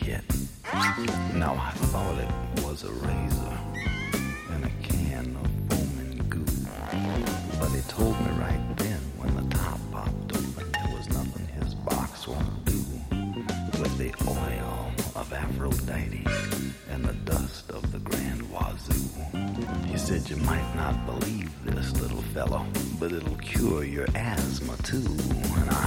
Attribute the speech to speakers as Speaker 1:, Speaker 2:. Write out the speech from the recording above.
Speaker 1: yet. Now I thought it was a razor and a can of foaming goo, but he told me right then when the top popped open there was nothing his box won't do. With the oil of Aphrodite and the dust of the Grand Wazoo. He said you might not believe this, little fellow, but it'll cure your asthma too. And